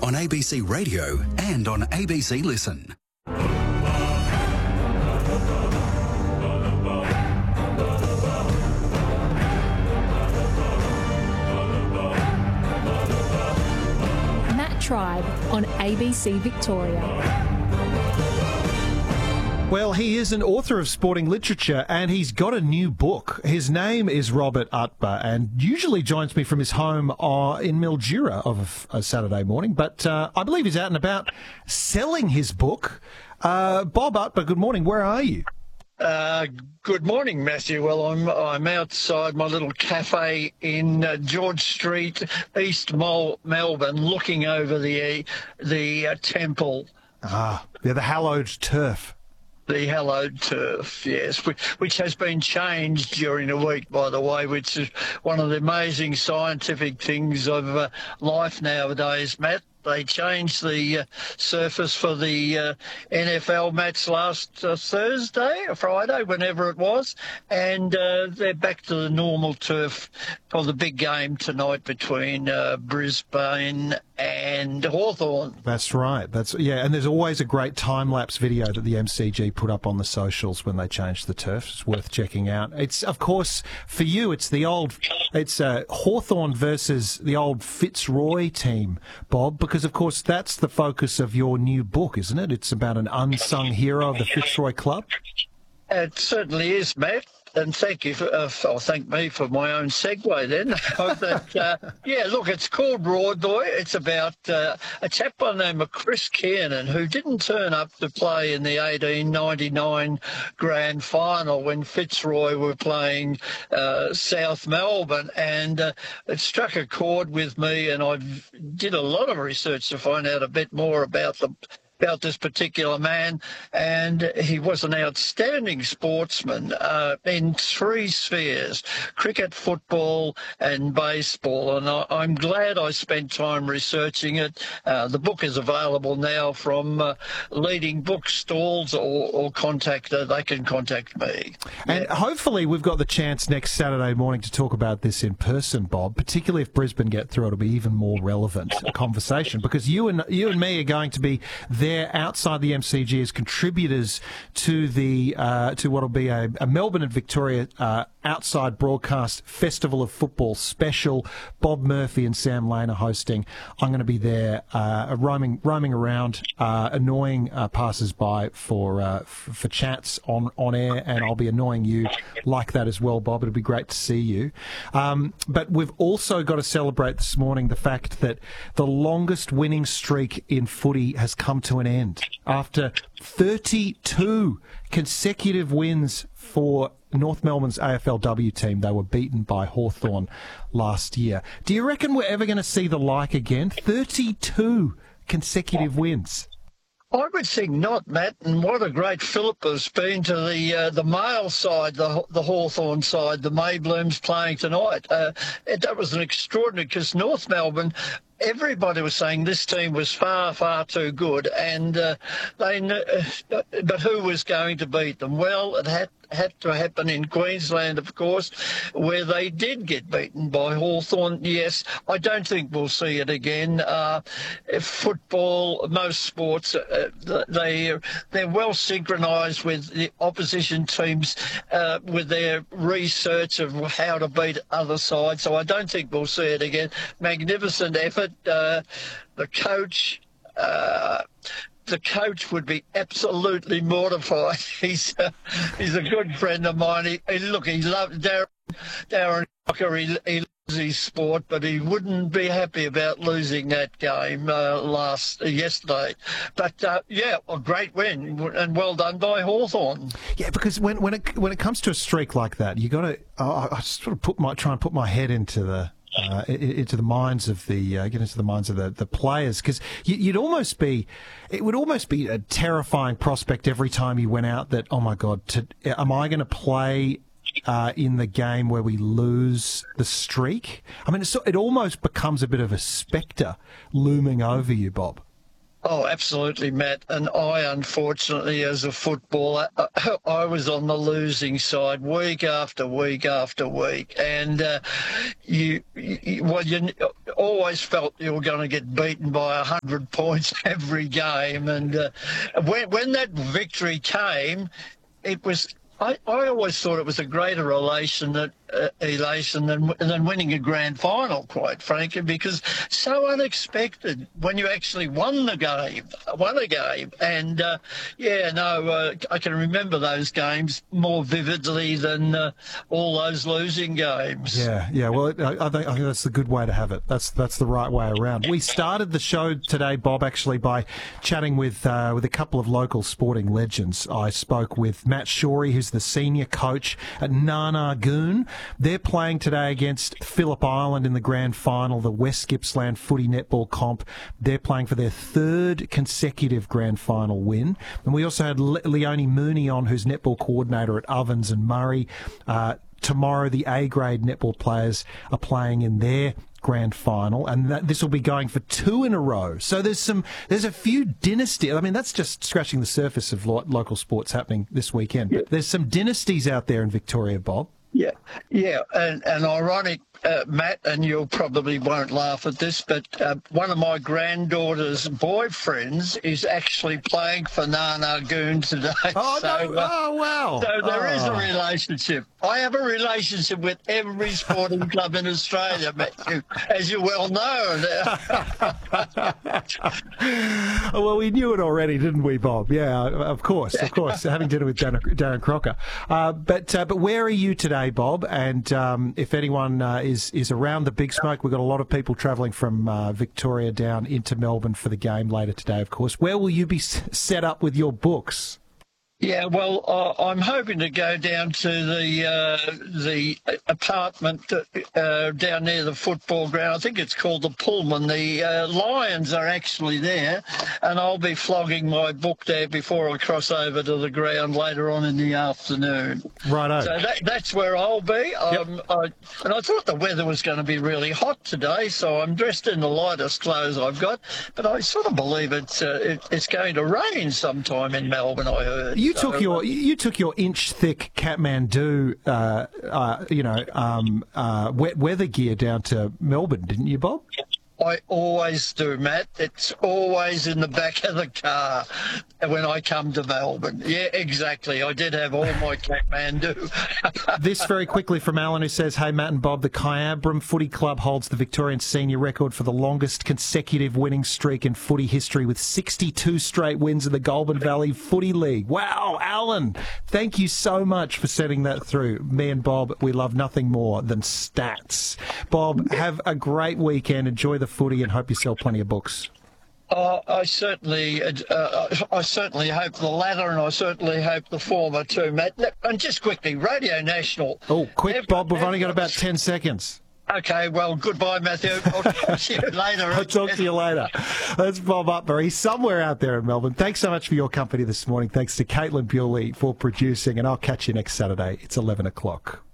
on ABC Radio and on ABC Listen. Matt Tribe on ABC Victoria. Well, he is an author of sporting literature and he's got a new book. His name is Robert Utber and usually joins me from his home in Mildura of a Saturday morning. But I believe he's out and about selling his book. Bob Utber, good morning. Where are you? Good morning, Matthew. Well, I'm outside my little cafe in George Street, East Melbourne, looking over the temple. Ah, yeah, the hallowed turf. The hallowed turf, yes, which has been changed during the week, by the way, which is one of the amazing scientific things of life nowadays, Matt. They changed the surface for the NFL match last Thursday or Friday, whenever it was, and they're back to the normal turf for the big game tonight between Brisbane and Hawthorn. That's right. And there's always a great time-lapse video that the MCG put up on the socials when they changed the turf. It's worth checking out. It's, of course, for you, it's Hawthorn versus the old Fitzroy team, Bob, because, of course, that's the focus of your new book, isn't it? It's about an unsung hero of the Fitzroy club. It certainly is, Matt. And thank you thank me for my own segue then. Look, it's called Broadboy. It's about a chap by the name of Chris Kiernan, who didn't turn up to play in the 1899 grand final when Fitzroy were playing South Melbourne. And it struck a chord with me, and I did a lot of research to find out a bit more about this particular man, and he was an outstanding sportsman in three spheres: cricket, football and baseball, and I'm glad I spent time researching it. The book is available now from leading bookstalls or they can contact me. And hopefully we've got the chance next Saturday morning to talk about this in person, Bob, particularly if Brisbane get through. It'll be even more relevant a conversation, because you and me are going to be there outside the MCG as contributors to to what will be a Melbourne and Victoria outside broadcast festival of football special. Bob Murphy and Sam Lane are hosting. I'm going to be there roaming around, annoying passers-by for chats on air, and I'll be annoying you like that as well, Bob. It'll be great to see you. But we've also got to celebrate this morning the fact that the longest winning streak in footy has come to an end after 32 consecutive wins for North Melbourne's AFLW team. They were beaten by Hawthorn last year. Do you reckon we're ever going to see the like again? 32 consecutive wins. I would think not, Matt, and what a great fillip has been to the male side, the Hawthorn side, the Mayblooms playing tonight. That was an extraordinary, because North Melbourne, everybody was saying this team was far, far too good, and but who was going to beat them? Well, it had to happen in Queensland, of course, where they did get beaten by Hawthorn. Yes, I don't think we'll see it again. Football, most sports, they're well synchronised with the opposition teams with their research of how to beat other sides. So I don't think we'll see it again. Magnificent effort. The coach would be absolutely mortified. He's a good friend of mine. He loved Darren Crocker. He loves his sport, but he wouldn't be happy about losing that game yesterday. But a great win, and well done by Hawthorn. Yeah, because when it comes to a streak like that, you got to. I sort of try and put my head into the minds of the players, because it would almost be a terrifying prospect every time you went out that, oh my God, am I going to play in the game where we lose the streak? I mean, it almost becomes a bit of a spectre looming over you, Bob. Oh, absolutely, Matt. And I, unfortunately, as a footballer, I was on the losing side week after week after week. And always felt you were going to get beaten by 100 points every game. And when that victory came, it was. I always thought it was a greater elation than winning a grand final, quite frankly, because so unexpected when you actually won a game. And, I can remember those games more vividly than all those losing games. Yeah. Well, I think that's the good way to have it. That's the right way around. We started the show today, Bob, actually by chatting with a couple of local sporting legends. I spoke with Matt Shorey, who's the senior coach at Narnagoon. They're playing today against Phillip Island in the grand final, the West Gippsland Footy Netball Comp. They're playing for their third consecutive grand final win. And we also had Leonie Mooney on, who's netball coordinator at Ovens and Murray. Tomorrow, the A-grade netball players are playing in their grand final, and this will be going for 2 in a row. So there's a few dynasties. I mean, that's just scratching the surface of local sports happening this weekend. Yeah. There's some dynasties out there in Victoria, Bob. Yeah, and ironic, Matt, and you probably won't laugh at this, but one of my granddaughter's boyfriends is actually playing for Narnagoon today. Oh, no. Oh, wow. So there is a relationship. I have a relationship with every sporting club in Australia, Matthew, as you well know. Well, we knew it already, didn't we, Bob? Yeah, of course, having dinner with Darren Crocker. But where are you today, Bob? And if anyone is around the Big Smoke, we've got a lot of people travelling from Victoria down into Melbourne for the game later today, of course. Where will you be set up with your books? Yeah, well, I'm hoping to go down to the apartment down near the football ground. I think it's called the Pullman. The Lions are actually there, and I'll be flogging my book there before I cross over to the ground later on in the afternoon. Righto. So that's where I'll be. Yep. And I thought the weather was going to be really hot today, so I'm dressed in the lightest clothes I've got. But I sort of believe it's going to rain sometime in Melbourne, I heard. You took your inch-thick Kathmandu, wet weather gear down to Melbourne, didn't you, Bob? I always do, Matt. It's always in the back of the car when I come to Melbourne. Yeah, exactly. I did have all my Kathmandu. This very quickly from Alan, who says, hey, Matt and Bob, the Kyabram Footy Club holds the Victorian senior record for the longest consecutive winning streak in footy history with 62 straight wins in the Goulburn Valley Footy League. Wow, Alan, thank you so much for sending that through. Me and Bob, we love nothing more than stats. Bob, have a great weekend. Enjoy the footy and hope you sell plenty of books. I certainly hope the latter, and I certainly hope the former too, Matt. And just quickly, Radio National. Oh, quick, Bob, we've only got about 10 seconds. Okay, well, goodbye, Matthew. I'll talk to you later. I'll talk to you later. That's Bob Upper. He's somewhere out there in Melbourne. Thanks so much for your company this morning. Thanks to Caitlin Bewley for producing, and I'll catch you next Saturday. It's 11 o'clock.